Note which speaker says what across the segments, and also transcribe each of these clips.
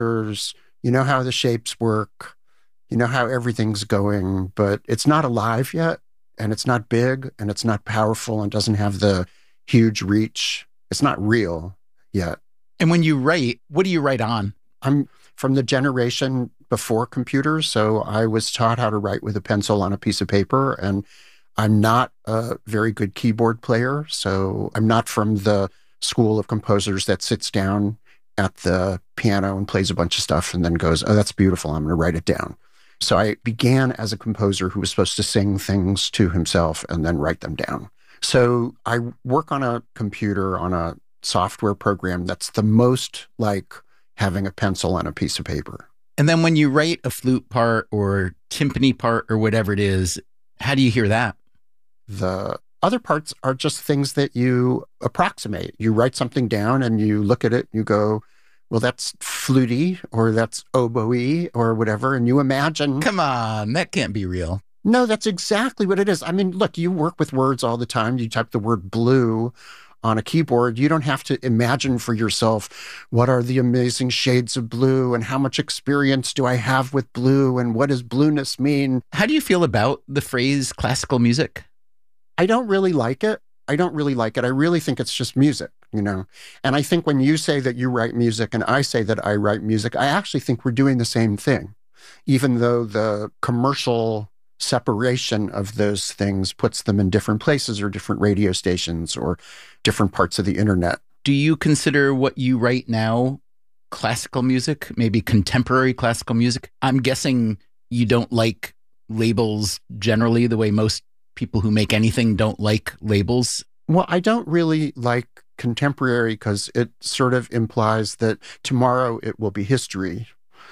Speaker 1: You know how the shapes work. You know how everything's going, but it's not alive yet, and it's not big, and it's not powerful, and doesn't have the huge reach. It's not real yet.
Speaker 2: And when you write, what do you write on?
Speaker 1: I'm from the generation before computers, so I was taught how to write with a pencil on a piece of paper, and I'm not a very good keyboard player, so I'm not from the school of composers that sits down at the piano and plays a bunch of stuff and then goes, oh, that's beautiful, I'm going to write it down. So I began as a composer who was supposed to sing things to himself and then write them down. So I work on a computer, on a software program that's the most like having a pencil on a piece of paper.
Speaker 2: And then when you write a flute part or timpani part or whatever it is, how do you hear that?
Speaker 1: The other parts are just things that you approximate. You write something down and you look at it, you go, well, that's fluty or that's oboe or whatever. And you imagine.
Speaker 2: Come on, that can't be real.
Speaker 1: No, that's exactly what it is. I mean, look, you work with words all the time. You type the word blue on a keyboard. You don't have to imagine for yourself, what are the amazing shades of blue and how much experience do I have with blue and what does blueness mean?
Speaker 2: How do you feel about the phrase classical music?
Speaker 1: I don't really like it. I really think it's just music, you know? And I think when you say that you write music and I say that I write music, I actually think we're doing the same thing, even though the commercial separation of those things puts them in different places or different radio stations or different parts of the internet.
Speaker 2: Do you consider what you write now classical music, maybe contemporary classical music? I'm guessing you don't like labels generally the way most people who make anything don't like labels.
Speaker 1: Well, I don't really like contemporary because it sort of implies that tomorrow it will be history.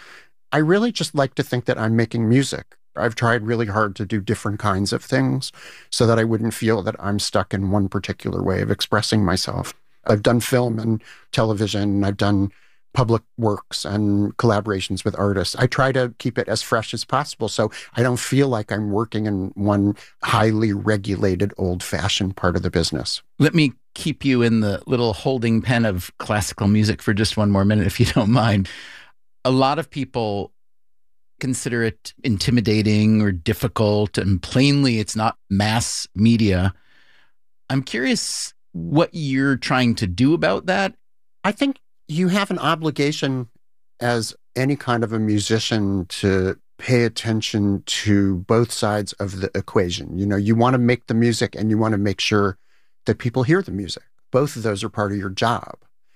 Speaker 1: I really just like to think that I'm making music. I've tried really hard to do different kinds of things so that I wouldn't feel that I'm stuck in one particular way of expressing myself. I've done film and television. I've done public works and collaborations with artists. I try to keep it as fresh as possible so I don't feel like I'm working in one highly regulated, old-fashioned part of the business.
Speaker 2: Let me keep you in the little holding pen of classical music for just one more minute, if you don't mind. A lot of people consider it intimidating or difficult, and plainly it's not mass media. I'm curious what you're trying to do about that.
Speaker 1: I think you have an obligation as any kind of a musician to pay attention to both sides of the equation. You know, you want to make the music and you want to make sure that people hear the music. Both of those are part of your job.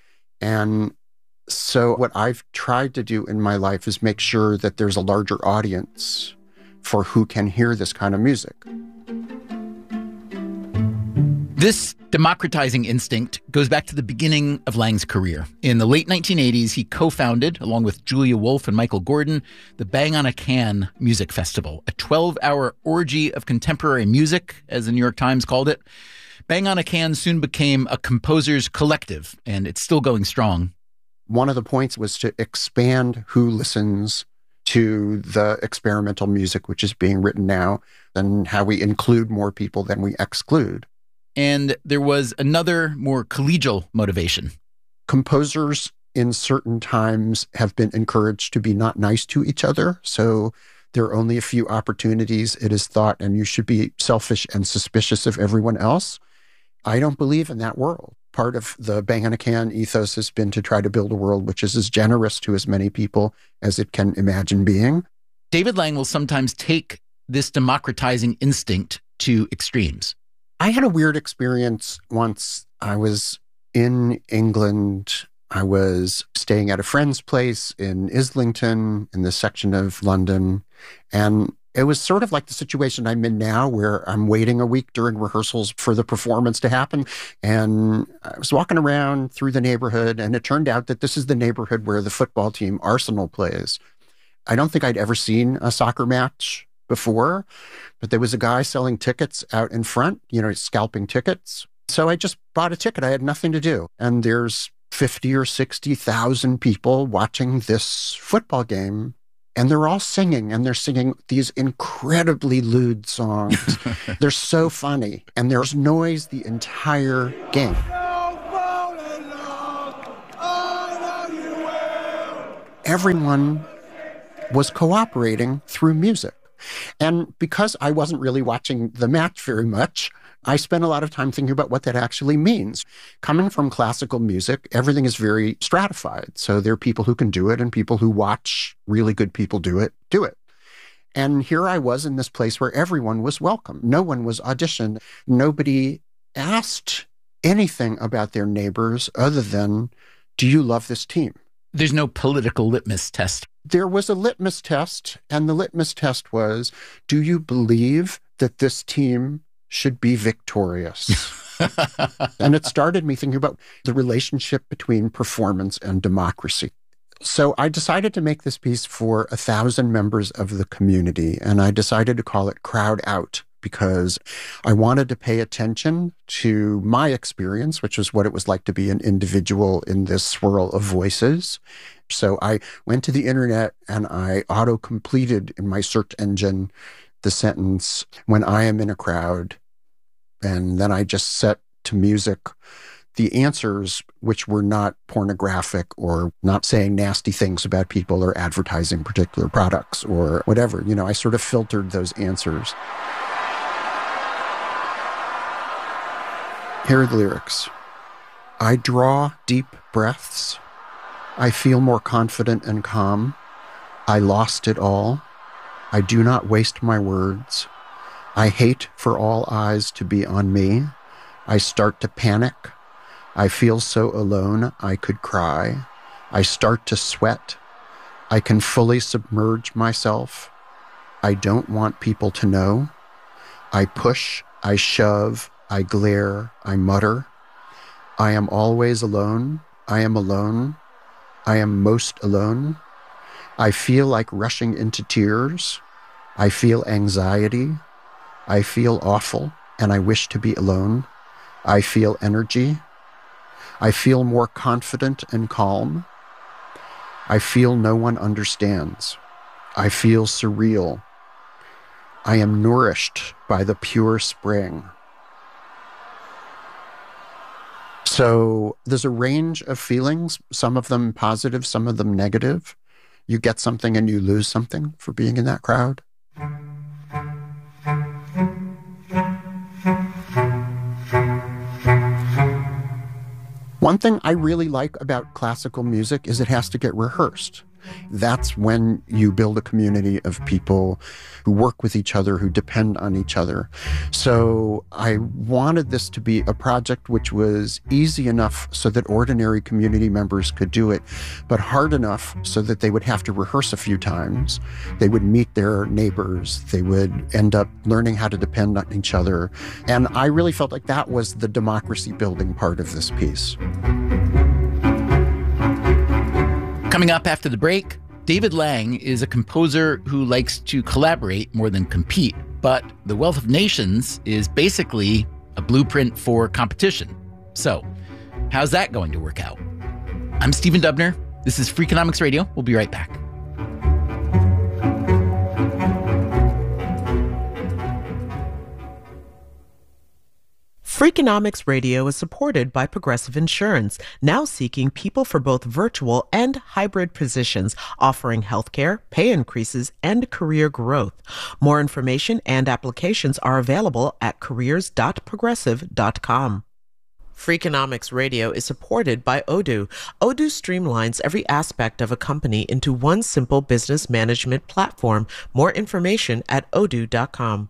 Speaker 1: And so what I've tried to do in my life is make sure that there's a larger audience for who can hear this kind of music.
Speaker 2: This democratizing instinct goes back to the beginning of Lang's career. In the late 1980s, he co-founded, along with Julia Wolf and Michael Gordon, the Bang on a Can Music Festival, a 12-hour orgy of contemporary music, as the New York Times called it. Bang on a Can soon became a composers' collective, and it's still going strong.
Speaker 1: One of the points was to expand who listens to the experimental music which is being written now, and how we include more people than we exclude.
Speaker 2: And there was another, more collegial motivation.
Speaker 1: Composers in certain times have been encouraged to be not nice to each other. So there are only a few opportunities, it is thought, and you should be selfish and suspicious of everyone else. I don't believe in that world. Part of the Bang on a Can ethos has been to try to build a world which is as generous to as many people as it can imagine being.
Speaker 2: David Lang will sometimes take this democratizing instinct to extremes.
Speaker 1: I had a weird experience once. I was in England. I was staying at a friend's place in Islington, in this section of London. And it was sort of like the situation I'm in now, where I'm waiting a week during rehearsals for the performance to happen. And I was walking around through the neighborhood, and it turned out that this is the neighborhood where the football team Arsenal plays. I don't think I'd ever seen a soccer match before, but there was a guy selling tickets out in front, scalping tickets. So I just bought a ticket. I had nothing to do. And there's 50 or 60,000 people watching this football game, and they're all singing, and they're singing these incredibly lewd songs. They're so funny, and there's noise the entire game. everyone was cooperating through music. And because I wasn't really watching the match very much, I spent a lot of time thinking about what that actually means. Coming from classical music, everything is very stratified. So there are people who can do it and people who watch really good people do it. And here I was in this place where everyone was welcome. No one was auditioned. Nobody asked anything about their neighbors other than, do you love this team?
Speaker 2: There's no political litmus test.
Speaker 1: There was a litmus test, and the litmus test was, do you believe that this team should be victorious? And it started me thinking about the relationship between performance and democracy. So I decided to make this piece for 1,000 members of the community, and I decided to call it Crowd Out because I wanted to pay attention to my experience, which was what it was like to be an individual in this swirl of voices. So I went to the internet and I auto-completed in my search engine the sentence, when I am in a crowd, and then I just set to music the answers, which were not pornographic or not saying nasty things about people or advertising particular products or whatever. You know, I sort of filtered those answers. Here are the lyrics. I draw deep breaths. I feel more confident and calm. I lost it all. I do not waste my words. I hate for all eyes to be on me. I start to panic. I feel so alone I could cry. I start to sweat. I can fully submerge myself. I don't want people to know. I push, I shove, I glare, I mutter. I am always alone. I am alone. I am most alone. I feel like rushing into tears. I feel anxiety. I feel awful, and I wish to be alone. I feel energy. I feel more confident and calm. I feel no one understands. I feel surreal. I am nourished by the pure spring. So there's a range of feelings, some of them positive, some of them negative. You get something and you lose something for being in that crowd. One thing I really like about classical music is it has to get rehearsed. That's when you build a community of people who work with each other, who depend on each other. So I wanted this to be a project which was easy enough so that ordinary community members could do it, but hard enough so that they would have to rehearse a few times. They would meet their neighbors. They would end up learning how to depend on each other. And I really felt like that was the democracy building part of this piece.
Speaker 2: Coming up after the break, David Lang is a composer who likes to collaborate more than compete, but The Wealth of Nations is basically a blueprint for competition. So, how's that going to work out? I'm Stephen Dubner. This is Freakonomics Radio. We'll be right back.
Speaker 3: Freakonomics Radio is supported by Progressive Insurance, now seeking people for both virtual and hybrid positions, offering healthcare, pay increases, and career growth. More information and applications are available at careers.progressive.com. Freakonomics Radio is supported by Odoo. Odoo streamlines every aspect of a company into one simple business management platform. More information at odoo.com.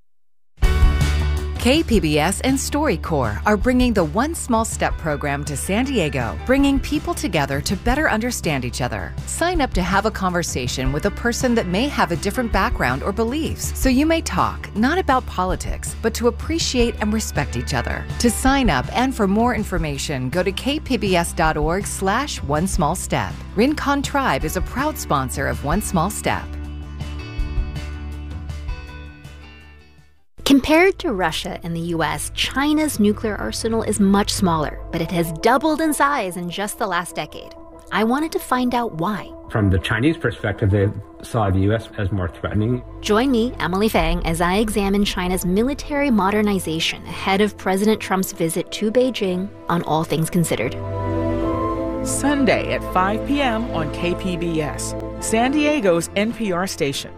Speaker 4: KPBS and StoryCorps are bringing the One Small Step program to San Diego, bringing people together to better understand each other. Sign up to have a conversation with a person that may have a different background or beliefs, so you may talk not about politics, but to appreciate and respect each other. To sign up and for more information, go to kpbs.org/One Small Step. Rincon Tribe is a proud sponsor of One Small Step.
Speaker 5: Compared to Russia and the US, China's nuclear arsenal is much smaller, but it has doubled in size in just the last decade. I wanted to find out why.
Speaker 6: From the Chinese perspective, they saw the US as more threatening.
Speaker 5: Join me, Emily Fang, as I examine China's military modernization ahead of President Trump's visit to Beijing on All Things Considered.
Speaker 7: Sunday at 5 p.m. on KPBS, San Diego's NPR station.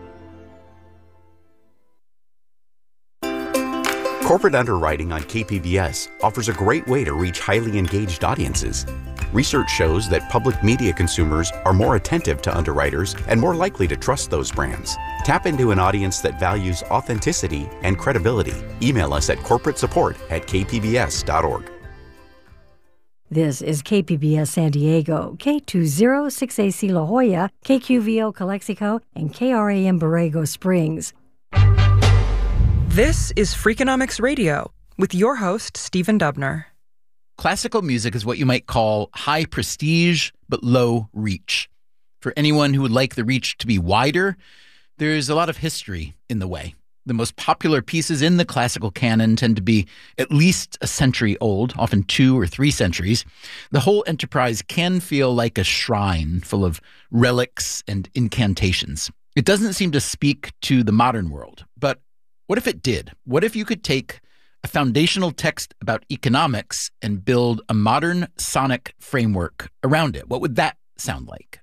Speaker 8: Corporate underwriting on KPBS offers a great way to reach highly engaged audiences. Research shows that public media consumers are more attentive to underwriters and more likely to trust those brands. Tap into an audience that values authenticity and credibility. Email us at corporatesupport@kpbs.org.
Speaker 9: This is KPBS San Diego, K206AC La Jolla, KQVO Calexico, and KRAM Borrego Springs.
Speaker 10: This is Freakonomics Radio with your host, Stephen Dubner.
Speaker 2: Classical music is what you might call high prestige but low reach. For anyone who would like the reach to be wider, there's a lot of history in the way. The most popular pieces in the classical canon tend to be at least a century old, often 2 or 3 centuries. The whole enterprise can feel like a shrine full of relics and incantations. It doesn't seem to speak to the modern world, but what if it did? What if you could take a foundational text about economics and build a modern sonic framework around it? What would that sound like?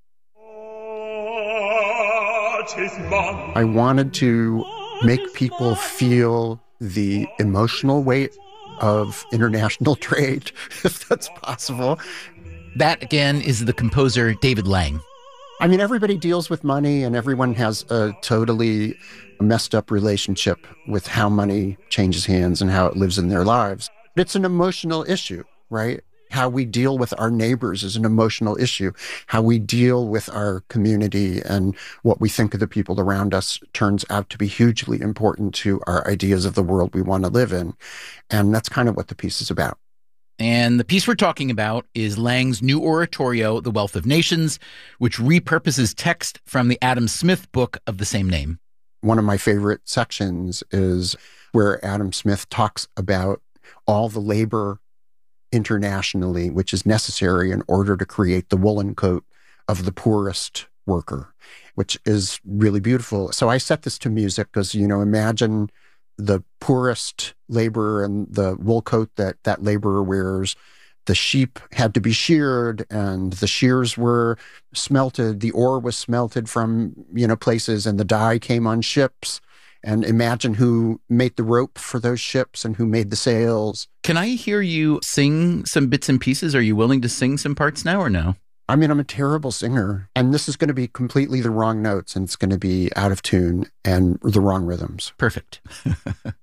Speaker 1: I wanted to make people feel the emotional weight of international trade, if that's possible.
Speaker 2: That, again, is the composer David Lang.
Speaker 1: I mean, everybody deals with money and everyone has a totally messed up relationship with how money changes hands and how it lives in their lives. It's an emotional issue, right? How we deal with our neighbors is an emotional issue. How we deal with our community and what we think of the people around us turns out to be hugely important to our ideas of the world we want to live in. And that's kind of what the piece is about.
Speaker 2: And the piece we're talking about is Lang's new oratorio, The Wealth of Nations, which repurposes text from the Adam Smith book of the same name.
Speaker 1: One of my favorite sections is where Adam Smith talks about all the labor internationally, which is necessary in order to create the woolen coat of the poorest worker, which is really beautiful. So I set this to music because, imagine the poorest laborer and the wool coat that laborer wears. The sheep had to be sheared and the shears were smelted. The ore was smelted from, places, and the dye came on ships. And imagine who made the rope for those ships and who made the sails.
Speaker 2: Can I hear you sing some bits and pieces? Are you willing to sing some parts now or no?
Speaker 1: I mean, I'm a terrible singer. And this is going to be completely the wrong notes and it's going to be out of tune and the wrong rhythms.
Speaker 2: Perfect.